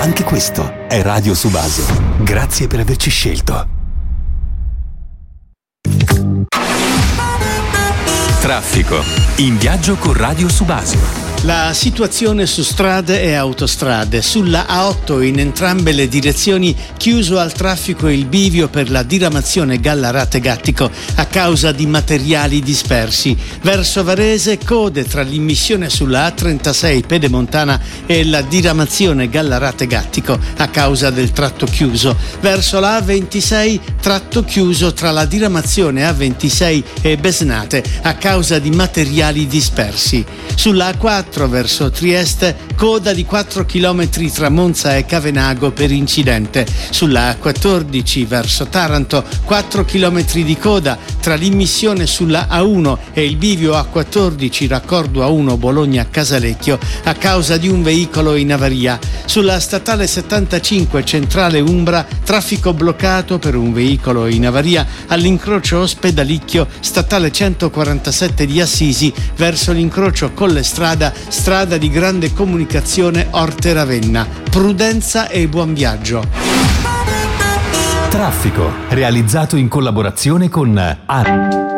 Anche questo è Radio Subasio. Grazie per averci scelto. Traffico. In viaggio con Radio Subasio. La situazione su strade e autostrade. Sulla A8 in entrambe le direzioni chiuso al traffico il bivio per la diramazione Gallarate-Gattico a causa di materiali dispersi. Verso Varese code tra l'immissione sulla A36 pedemontana e la diramazione Gallarate-Gattico a causa del tratto chiuso. Verso la A26 tratto chiuso tra la diramazione A26 e Besnate a causa di materiali dispersi. Sulla A4 verso Trieste coda di 4 km tra Monza e Cavenago per incidente. Sulla A14 verso Taranto 4 km di coda tra l'immissione sulla A1 e il bivio A14 raccordo A1 Bologna-Casalecchio a causa di un veicolo in avaria. Sulla statale 75 centrale Umbra traffico bloccato per un veicolo in avaria all'incrocio Ospedalicchio statale 147 di Assisi verso l'incrocio Collestrada strada di grande comunicazione Orte-Ravenna. Prudenza e buon viaggio. Traffico, realizzato in collaborazione con ARM.